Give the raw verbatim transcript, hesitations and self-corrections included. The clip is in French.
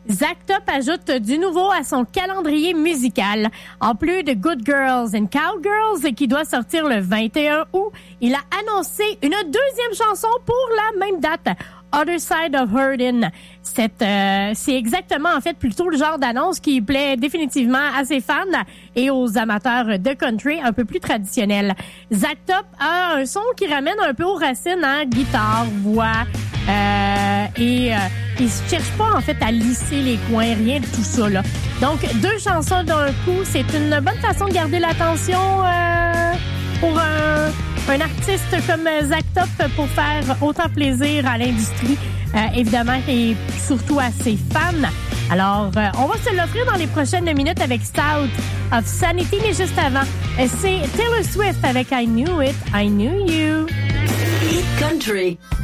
Zach Top ajoute du nouveau à son calendrier musical. En plus de Good Girls and Cowgirls, qui doit sortir le vingt et un août, il a annoncé une deuxième chanson pour la même date, Other Side of Hurtin'. Cette, euh, c'est exactement, en fait, plutôt le genre d'annonce qui plaît définitivement à ses fans et aux amateurs de country un peu plus traditionnels. Zach Top a un son qui ramène un peu aux racines, hein, guitare, voix, euh, et euh, il ne cherche pas, en fait, à lisser les coins, rien de tout ça, là. Donc, deux chansons d'un coup, c'est une bonne façon de garder l'attention euh, pour un... Un artiste comme Zach Top pour faire autant plaisir à l'industrie, euh, évidemment, et surtout à ses fans. Alors, euh, on va se l'offrir dans les prochaines minutes avec South of Sanity, mais juste avant, euh, c'est Taylor Swift avec I Knew It, I Knew You. Hit Country.